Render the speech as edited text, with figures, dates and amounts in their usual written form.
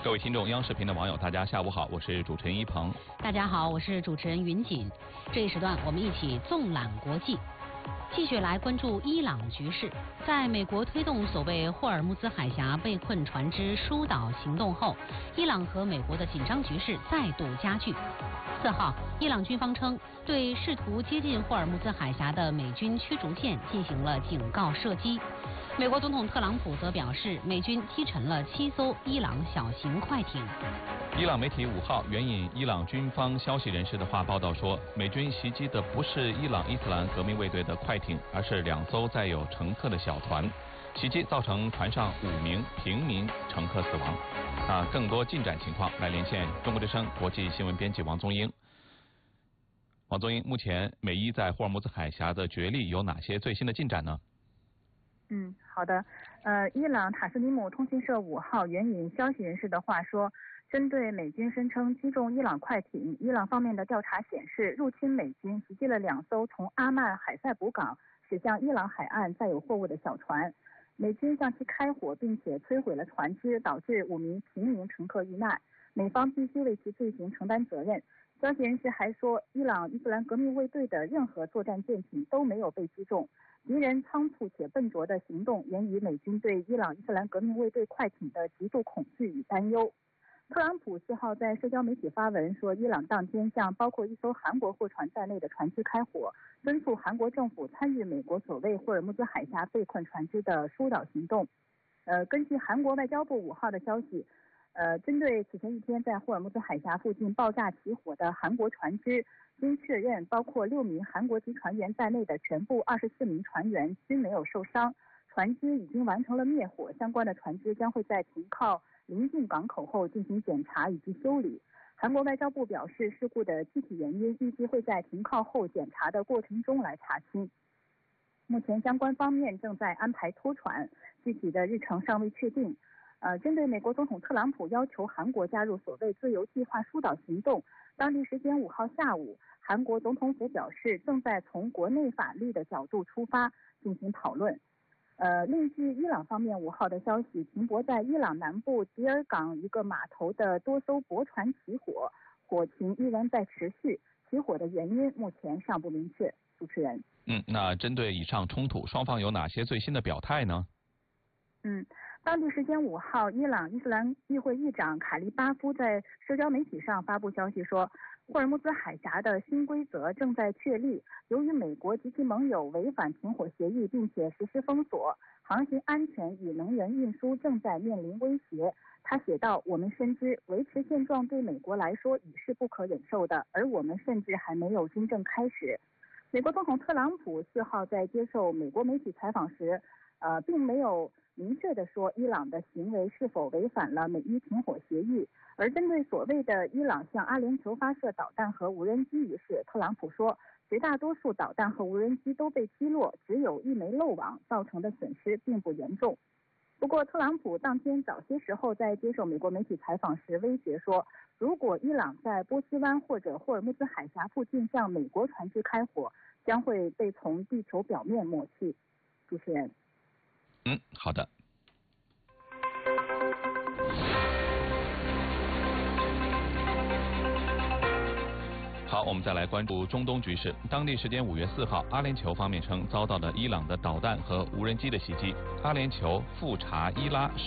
各位听众，央视频的网友，大家下午好，我是主持人一鹏。 大家好，我是主持人云锦。这一时段，我们一起纵览国际，继续来关注伊朗局势。在美国推动所谓霍尔木兹海峡被困船只疏导行动后，伊朗和美国的紧张局势再度加剧。4号，伊朗军方称对试图接近霍尔木兹海峡的美军驱逐舰进行了警告射击。美国总统特朗普则表示，美军击沉了7艘伊朗小型快艇。 伊朗媒体5号援引伊朗军方消息人士的话报道说，美军袭击的不是伊朗伊斯兰革命卫队的快艇，而是2艘载有乘客的小船。袭击造成船上5名平民乘客死亡。更多进展情况来连线中国之声国际新闻编辑王宗英。王宗英，目前美伊在霍尔木兹海峡的角力有哪些最新的进展呢？ 好的。伊朗塔斯尼姆通讯社5号援引消息人士的话说，针对美军声称击中伊朗快艇，伊朗方面的调查显示，入侵美军袭击了2艘从阿曼海塞卜港驶向伊朗海岸载有货物的小船，美军向其开火，并且摧毁了船只，导致5名平民乘客遇难，美方必须为其罪行承担责任。消息人士还说，伊朗伊斯兰革命卫队的任何作战舰艇都没有被击中，敌人仓促且笨拙的行动源于美军对伊朗伊斯兰革命卫队快艇的极度恐惧与担忧。特朗普4号在社交媒体发文说，伊朗当天向包括1艘韩国货船在内的船只开火，敦促韩国政府参与美国所谓霍尔木兹海峡被困船只的疏导行动。根据韩国外交部5号的消息，针对此前一天在霍尔木兹海峡附近爆炸起火的韩国船只，经确认，包括6名韩国籍船员在内的全部24名船员均没有受伤，船只已经完成了灭火，相关的船只将会在停靠临近港口后进行检查以及修理。韩国外交部表示，事故的具体原因预计会在停靠后检查的过程中来查清。目前相关方面正在安排拖船，具体的日程尚未确定。针对美国总统特朗普要求韩国加入所谓自由计划疏导行动，当地时间5号下午，韩国总统府表示正在从国内法律的角度出发进行讨论。另据伊朗方面5号的消息，停泊在伊朗南部迪尔港一个码头的多艘驳船起火，火情依然在持续，起火的原因目前尚不明确。主持人。 那针对以上冲突，双方有哪些最新的表态呢？ 当地时间5号，伊朗伊斯兰议会议长卡利巴夫在社交媒体上发布消息说，霍尔木兹海峡的新规则正在确立，由于美国及其盟友违反停火协议并且实施封锁，航行安全与能源运输正在面临威胁。他写道，我们深知维持现状对美国来说已是不可忍受的，而我们甚至还没有真正开始。美国总统特朗普4号在接受美国媒体采访时，并没有明确地说伊朗的行为是否违反了美伊停火协议。而针对所谓的伊朗向阿联酋发射导弹和无人机一事，特朗普说，绝大多数导弹和无人机都被击落，只有1枚漏网，造成的损失并不严重。不过特朗普当天早些时候在接受美国媒体采访时威胁说，如果伊朗在波斯湾或者霍尔木兹海峡附近向美国船只开火，将会被从地球表面抹去。主持人。 好的。好，我们再来关注中东局势。当地时间5月4号，阿联酋方面称遭到了伊朗的导弹和无人机的袭击。阿联酋富查伊拉